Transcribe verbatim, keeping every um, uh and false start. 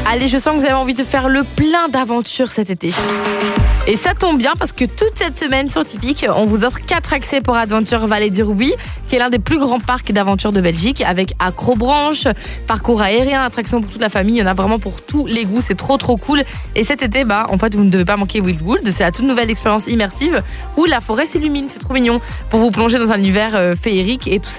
Allez, je sens que vous avez envie de faire le plein d'aventures cet été. Et ça tombe bien parce que toute cette semaine sur Tipeee, on vous offre quatre accès pour Adventure Vallée du Roubi, qui est l'un des plus grands parcs d'aventure de Belgique, avec acrobranche, parcours aérien, attractions pour toute la famille. Il y en a vraiment pour tous les goûts, c'est trop trop cool. Et cet été, bah, en fait, vous ne devez pas manquer Wildwood. C'est la toute nouvelle expérience immersive où la forêt s'illumine, c'est trop mignon, pour vous plonger dans un univers euh, féerique et tout ça.